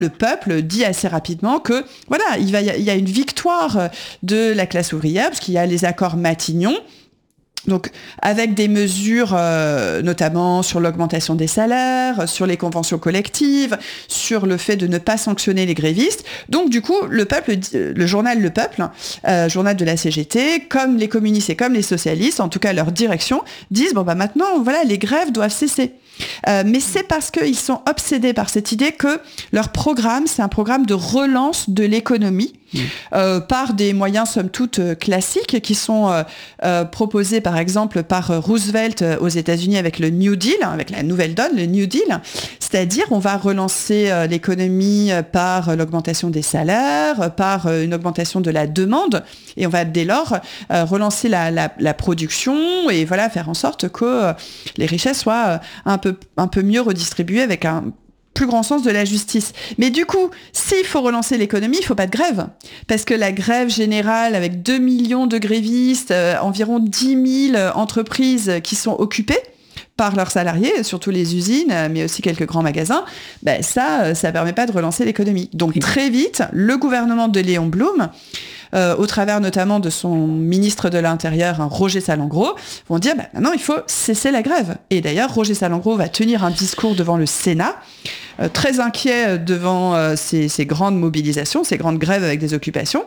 le peuple dit assez rapidement que voilà, il y a une victoire de la classe ouvrière, parce qu'il y a les accords Matignon. Donc, avec des mesures, notamment sur l'augmentation des salaires, sur les conventions collectives, sur le fait de ne pas sanctionner les grévistes. Donc, du coup, le journal Le Peuple, journal de la CGT, comme les communistes et comme les socialistes, en tout cas leur direction, disent bon bah maintenant, voilà, les grèves doivent cesser. Mais c'est parce qu'ils sont obsédés par cette idée que leur programme, c'est un programme de relance de l'économie par des moyens somme toute classiques qui sont proposés par exemple par Roosevelt aux États-Unis avec le New Deal, avec la nouvelle donne, le New Deal, c'est-à-dire on va relancer l'économie par l'augmentation des salaires, par une augmentation de la demande, et on va dès lors relancer la production et voilà, faire en sorte que les richesses soient un peu mieux redistribuées avec un plus grand sens de la justice. Mais du coup, s'il faut relancer l'économie, il ne faut pas de grève. Parce que la grève générale, avec 2 millions de grévistes, environ 10 000 entreprises qui sont occupées par leurs salariés, surtout les usines, mais aussi quelques grands magasins, ben ça ne permet pas de relancer l'économie. Donc très vite, le gouvernement de Léon Blum, au travers notamment de son ministre de l'Intérieur, Roger Salengro, vont dire maintenant il faut cesser la grève. Et d'ailleurs, Roger Salengro va tenir un discours devant le Sénat, très inquiet devant ces grandes mobilisations, ces grandes grèves avec des occupations.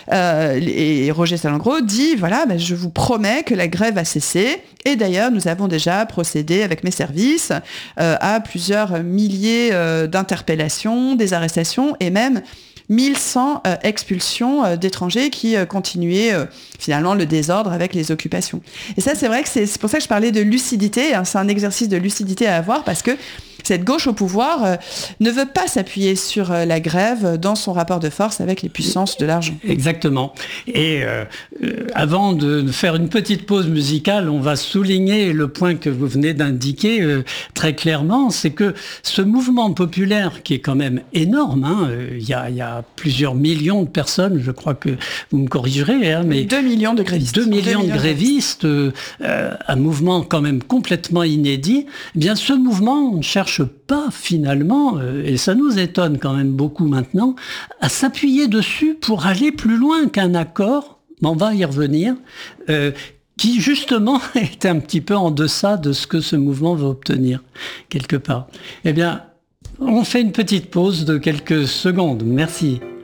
Et Roger Salengro dit voilà, je vous promets que la grève va cesser. Et d'ailleurs, nous avons déjà procédé avec mes services à plusieurs milliers d'interpellations, des arrestations et même 1100 expulsions d'étrangers qui continuaient finalement le désordre avec les occupations. Et ça, c'est vrai que c'est pour ça que je parlais de lucidité. C'est un exercice de lucidité à avoir parce que cette gauche au pouvoir ne veut pas s'appuyer sur la grève dans son rapport de force avec les puissances de l'argent. Exactement. Et avant de faire une petite pause musicale, on va souligner le point que vous venez d'indiquer très clairement, c'est que ce mouvement populaire qui est quand même énorme, il y a plusieurs millions de personnes, je crois que vous me corrigerez, mais 2 millions de grévistes. 2 millions de grévistes, un mouvement quand même complètement inédit. Eh bien, ce mouvement, on cherche pas finalement, et ça nous étonne quand même beaucoup maintenant, à s'appuyer dessus pour aller plus loin qu'un accord, on va y revenir, qui justement est un petit peu en deçà de ce que ce mouvement va obtenir, quelque part. Eh bien, on fait une petite pause de quelques secondes. Merci.